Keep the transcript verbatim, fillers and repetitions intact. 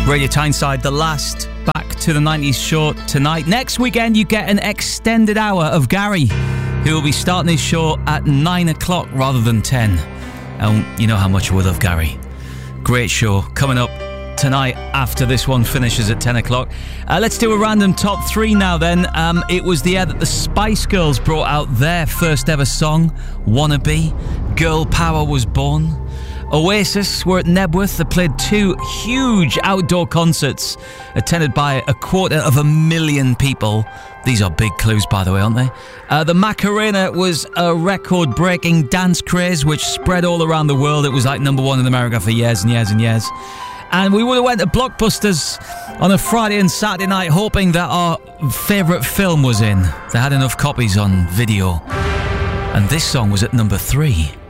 Radio Tyneside, the last Back to the nineties show tonight. Next weekend, you get an extended hour of Gary, who will be starting his show at nine o'clock rather than ten. And you know how much we love Gary. Great show coming up tonight after this one finishes at ten o'clock. Uh, let's do a random top three now then. Um, it was the year that the Spice Girls brought out their first ever song, Wannabe. Girl Power was born. Oasis were at Nebworth. They played two huge outdoor concerts attended by a quarter of a million people. These are big clues, by the way, aren't they? Uh, the Macarena was a record-breaking dance craze which spread all around the world. It was like number one in America for years and years and years. And we would have went to Blockbusters on a Friday and Saturday night hoping that our favourite film was in. They had enough copies on video. And this song was at number three.